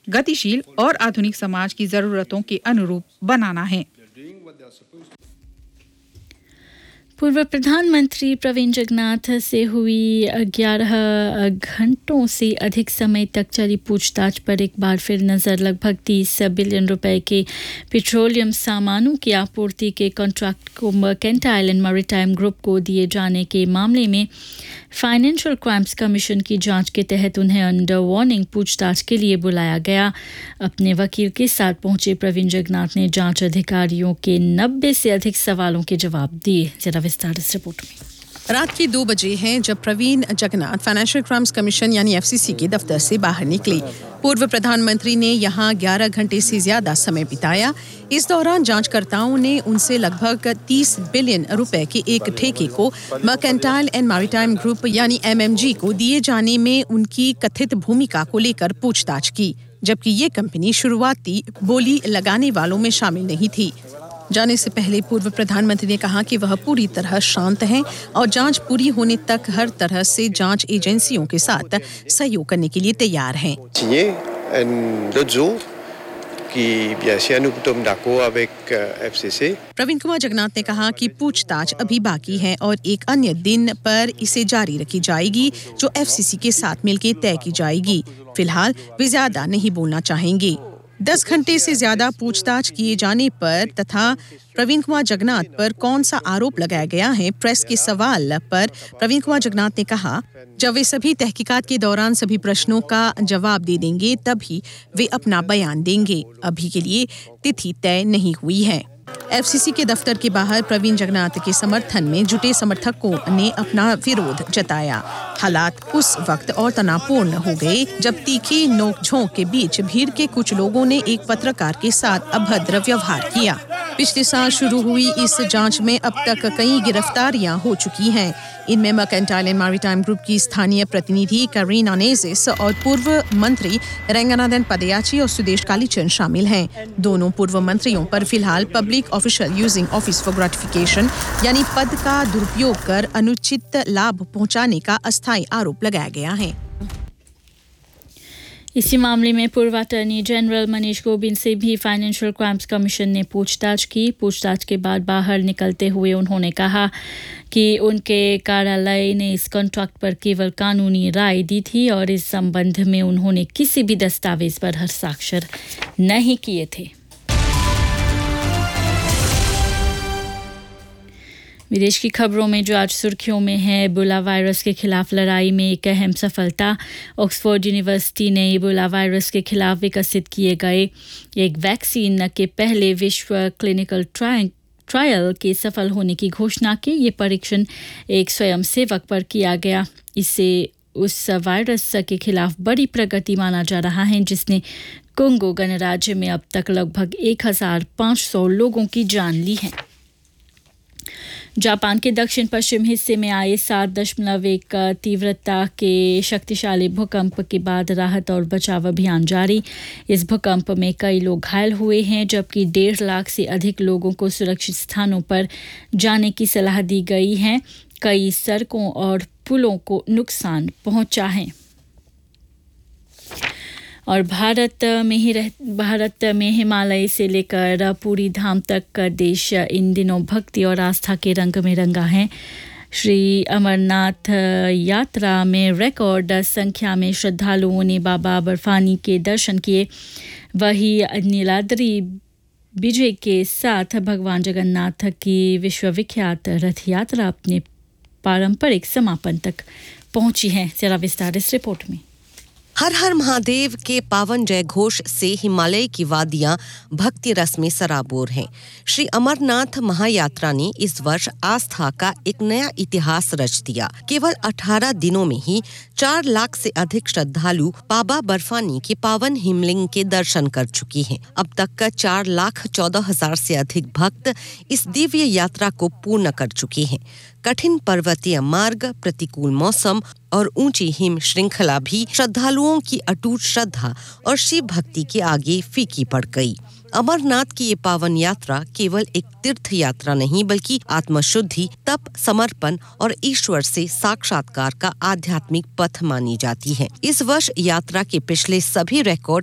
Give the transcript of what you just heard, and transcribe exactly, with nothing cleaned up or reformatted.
गतिशील और आधुनिक समाज की जरूरतों के अनुरूप बनाना है। पूर्व प्रधानमंत्री प्रवीण जगन्नाथ से हुई ग्यारह घंटों से अधिक समय तक चली पूछताछ पर एक बार फिर नज़र। लगभग तीस बिलियन रुपए के पेट्रोलियम सामानों की आपूर्ति के कॉन्ट्रैक्ट को मर्केंटाइल एंड मैरीटाइम ग्रुप को दिए जाने के मामले में फाइनेंशियल क्राइम्स कमीशन की जांच के तहत उन्हें अंडर वार्निंग पूछताछ के लिए बुलाया गया। अपने वकील के साथ पहुंचे प्रवीण जगन्नाथ ने जांच अधिकारियों के नब्बे से अधिक सवालों के जवाब दिए। जरा विस्तार इस रिपोर्ट में। रात के दो बजे हैं जब Praveen Jagannath financial crimes commission यानी एफसीसी के दफ्तर से बाहर निकले। पूर्व प्रधानमंत्री ने यहां ग्यारह घंटे से ज्यादा समय बिताया। इस दौरान जांचकर्ताओं ने उनसे लगभग तीस बिलियन रुपए के एक ठेके को मर्केंटाइल एंड मैरीटाइम ग्रुप यानी एमएमजी को दिए जाने में उनकी कथित भूमिका को लेकर पूछताछ की, जबकि ये कंपनी शुरुआती बोली लगाने वालों में शामिल नहीं थी। जाने से पहले पूर्व प्रधानमंत्री ने कहा कि वह पूरी तरह शांत हैं और जांच पूरी होने तक हर तरह से जांच एजेंसियों के साथ सहयोग करने के लिए तैयार हैं। प्रवीण कुमार जगन्नाथ ने कहा कि पूछताछ अभी बाकी है और एक अन्य दिन पर इसे जारी रखी जाएगी, जो एफसीसी के साथ मिलकर तय की जाएगी। फिलहाल वे ज्यादा नहीं बोलना चाहेंगे। दस घंटे से ज्यादा पूछताछ किए जाने पर तथा प्रवीण कुमार जगन्नाथ पर कौन सा आरोप लगाया गया है, प्रेस के सवाल पर प्रवीण कुमार जगन्नाथ ने कहा, जब वे सभी तहकीकात के दौरान सभी प्रश्नों का जवाब दे देंगे तभी वे अपना बयान देंगे। अभी के लिए तिथि तय नहीं हुई है। एफसीसी के दफ्तर के बाहर प्रवीण जगन्नाथ के समर्थन में जुटे समर्थकों ने अपना विरोध जताया। हालात उस वक्त और तनावपूर्ण हो गए जब तीखी नोकझोंक के बीच भीड़ के कुछ लोगों ने एक पत्रकार के साथ अभद्र व्यवहार किया। पिछले साल शुरू हुई इस जांच में अब तक कई गिरफ्तारियां हो चुकी हैं। इनमें मर्केंटाइल एंड मैरीटाइम ग्रुप की स्थानीय प्रतिनिधि करीना नेजिस और पूर्व मंत्री रंगनाथन पदयाची और सुदेश कालीचंद शामिल हैं। दोनों पूर्व मंत्रियों पर फिलहाल public official using office for gratification यानी पद का दुरुपयोग कर अनुचित लाभ पहुंचाने का अस्थायी आरोप लगाया गया है। इसी मामले में पूर्व अटॉर्नी जनरल मनीष गोबिंद से भी फाइनेंशियल क्राइम्स कमीशन ने पूछताछ की। पूछताछ के बाद बाहर निकलते हुए उन्होंने कहा कि उनके कार्यालय ने इस कॉन्ट्रैक्ट पर केवल कानूनी राय दी थी और इस संबंध में उन्होंने किसी भी दस्तावेज पर हस्ताक्षर नहीं किए थे। विदेश की खबरों में जो आज सुर्खियों में है, इबोला वायरस के खिलाफ लड़ाई में एक अहम सफलता। ऑक्सफोर्ड यूनिवर्सिटी ने इबोला वायरस के खिलाफ विकसित किए गए एक वैक्सीन के पहले विश्व क्लिनिकल ट्रायल ट्रायल के सफल होने की घोषणा की। ये परीक्षण एक स्वयंसेवक पर किया गया। इससे उस वायरस के खिलाफ बड़ी प्रगति माना जा रहा है जिसने कोंगो गणराज्य में अब तक लगभग एक हज़ार पाँच सौ लोगों की जान ली है। जापान के दक्षिण पश्चिम हिस्से में आए सात दशमलव एक तीव्रता के शक्तिशाली भूकंप के बाद राहत और बचाव अभियान जारी। इस भूकंप में कई लोग घायल हुए हैं जबकि डेढ़ लाख से अधिक लोगों को सुरक्षित स्थानों पर जाने की सलाह दी गई है। कई सड़कों और पुलों को नुकसान पहुंचा है। और भारत में ही रह भारत में हिमालय से लेकर पूरी धाम तक देश इन दिनों भक्ति और आस्था के रंग में रंगा है। श्री अमरनाथ यात्रा में रिकॉर्ड संख्या में श्रद्धालुओं ने बाबा बर्फानी के दर्शन किए। वही नीलाद्री विजय के साथ भगवान जगन्नाथ की विश्वविख्यात रथ यात्रा अपने पारंपरिक समापन तक पहुंची है। जरा विस्तार इस रिपोर्ट में। हर हर महादेव के पावन जय घोष से हिमालय की वादियां भक्ति रस में सराबोर हैं। श्री अमरनाथ महायात्रा ने इस वर्ष आस्था का एक नया इतिहास रच दिया। केवल अठारह दिनों में ही चार लाख से अधिक श्रद्धालु बाबा बर्फानी के पावन हिमलिंग के दर्शन कर चुकी हैं। अब तक का चार लाख चौदह हजार से अधिक भक्त इस दिव्य यात्रा को पूर्ण कर चुके हैं। कठिन पर्वतीय मार्ग, प्रतिकूल मौसम और ऊंची हिम श्रृंखला भी श्रद्धालुओं की अटूट श्रद्धा और शिव भक्ति के आगे फीकी पड़ गई। अमरनाथ की ये पावन यात्रा केवल एक तीर्थ यात्रा नहीं बल्कि आत्मशुद्धि, तप, समर्पण और ईश्वर से साक्षात्कार का आध्यात्मिक पथ मानी जाती है। इस वर्ष यात्रा के पिछले सभी रिकॉर्ड